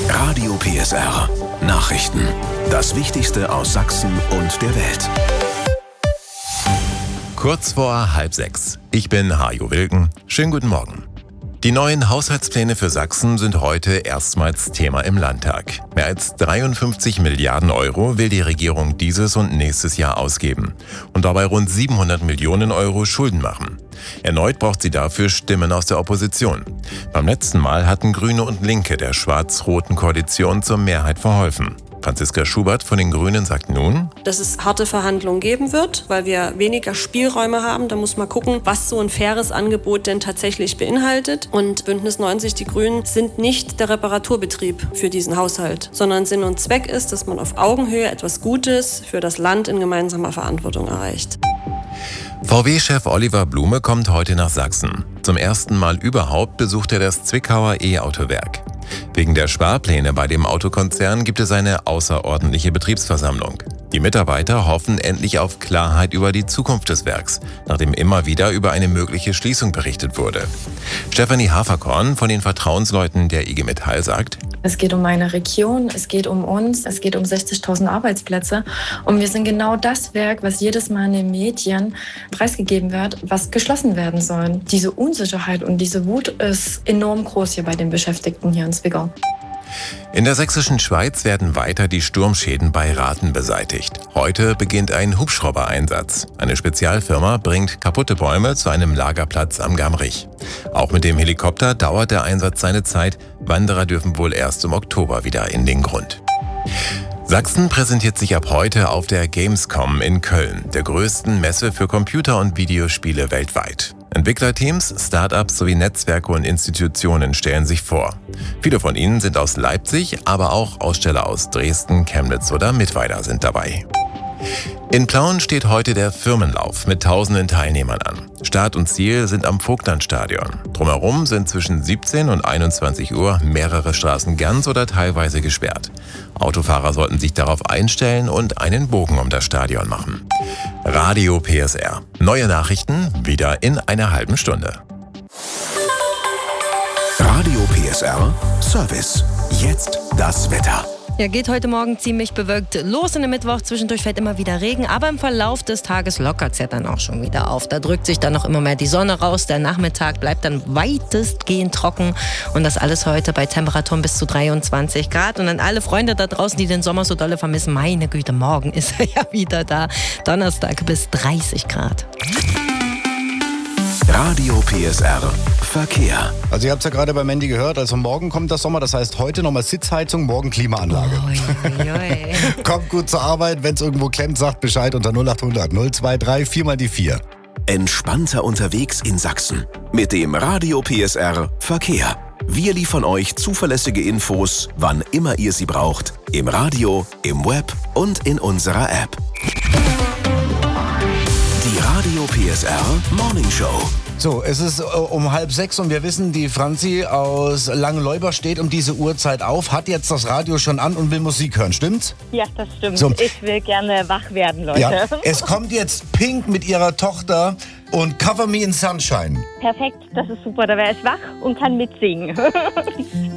Radio PSR. Nachrichten. Das Wichtigste aus Sachsen und der Welt. Kurz vor 5:30. Ich bin Hajo Wilken. Schönen guten Morgen. Die neuen Haushaltspläne für Sachsen sind heute erstmals Thema im Landtag. Mehr als 53 Milliarden Euro will die Regierung dieses und nächstes Jahr ausgeben und dabei rund 700 Millionen Euro Schulden machen. Erneut braucht sie dafür Stimmen aus der Opposition. Beim letzten Mal hatten Grüne und Linke der schwarz-roten Koalition zur Mehrheit verholfen. Franziska Schubert von den Grünen sagt nun, dass es harte Verhandlungen geben wird, weil wir weniger Spielräume haben. Da muss man gucken, was so ein faires Angebot denn tatsächlich beinhaltet. Und Bündnis 90, die Grünen, sind nicht der Reparaturbetrieb für diesen Haushalt, sondern Sinn und Zweck ist, dass man auf Augenhöhe etwas Gutes für das Land in gemeinsamer Verantwortung erreicht. VW-Chef Oliver Blume kommt heute nach Sachsen. Zum ersten Mal überhaupt besucht er das Zwickauer E-Autowerk. Wegen der Sparpläne bei dem Autokonzern gibt es eine außerordentliche Betriebsversammlung. Die Mitarbeiter hoffen endlich auf Klarheit über die Zukunft des Werks, nachdem immer wieder über eine mögliche Schließung berichtet wurde. Stefanie Haferkorn von den Vertrauensleuten der IG Metall sagt, es geht um meine Region, es geht um uns, es geht um 60.000 Arbeitsplätze. Und wir sind genau das Werk, was jedes Mal in den Medien preisgegeben wird, was geschlossen werden soll. Diese Unsicherheit und diese Wut ist enorm groß hier bei den Beschäftigten hier in Zwickau. In der sächsischen Schweiz werden weiter die Sturmschäden bei Rathen beseitigt. Heute beginnt ein Hubschrauber-Einsatz. Eine Spezialfirma bringt kaputte Bäume zu einem Lagerplatz am Gamrich. Auch mit dem Helikopter dauert der Einsatz seine Zeit. Wanderer dürfen wohl erst im Oktober wieder in den Grund. Sachsen präsentiert sich ab heute auf der Gamescom in Köln, der größten Messe für Computer- und Videospiele weltweit. Entwicklerteams, Startups sowie Netzwerke und Institutionen stellen sich vor. Viele von ihnen sind aus Leipzig, aber auch Aussteller aus Dresden, Chemnitz oder Mittweida sind dabei. In Plauen steht heute der Firmenlauf mit tausenden Teilnehmern an. Start und Ziel sind am Vogtlandstadion. Drumherum sind zwischen 17 und 21 Uhr mehrere Straßen ganz oder teilweise gesperrt. Autofahrer sollten sich darauf einstellen und einen Bogen um das Stadion machen. Radio PSR. Neue Nachrichten wieder in einer halben Stunde. Radio PSR Service. Jetzt das Wetter. Ja, geht heute Morgen ziemlich bewölkt los in den Mittwoch. Zwischendurch fällt immer wieder Regen, aber im Verlauf des Tages lockert es ja dann auch schon wieder auf. Da drückt sich dann noch immer mehr die Sonne raus. Der Nachmittag bleibt dann weitestgehend trocken und das alles heute bei Temperaturen bis zu 23 Grad. Und an alle Freunde da draußen, die den Sommer so dolle vermissen, meine Güte, morgen ist er ja wieder da. Donnerstag bis 30 Grad. Radio PSR Verkehr. Also ihr habt es ja gerade bei Mandy gehört, also morgen kommt der Sommer, das heißt heute nochmal Sitzheizung, morgen Klimaanlage. Kommt gut zur Arbeit, wenn es irgendwo klemmt, sagt Bescheid unter 0800 023 4 mal die 4. Entspannter unterwegs in Sachsen mit dem Radio PSR Verkehr. Wir liefern euch zuverlässige Infos, wann immer ihr sie braucht, im Radio, im Web und in unserer App. Die Radio PSR Morning Show. So, es ist um 5:30 und wir wissen, die Franzi aus Langenleuber steht um diese Uhrzeit auf, hat jetzt das Radio schon an und will Musik hören, stimmt's? Ja, das stimmt. So. Ich will gerne wach werden, Leute. Ja, es kommt jetzt Pink mit ihrer Tochter und Cover Me in Sunshine. Perfekt, das ist super. Da wäre ich wach und kann mitsingen.